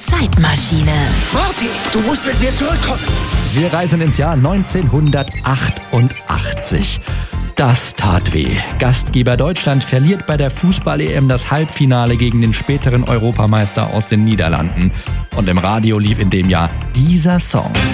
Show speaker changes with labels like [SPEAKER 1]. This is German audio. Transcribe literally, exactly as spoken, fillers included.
[SPEAKER 1] Zeitmaschine.
[SPEAKER 2] Marty, du musst mit mir zurückkommen.
[SPEAKER 3] Wir reisen ins Jahr neunzehnhundertachtundachtzig. Das tat weh. Gastgeber Deutschland verliert bei der Fußball-E M das Halbfinale gegen den späteren Europameister aus den Niederlanden. Und im Radio lief in dem Jahr dieser Song.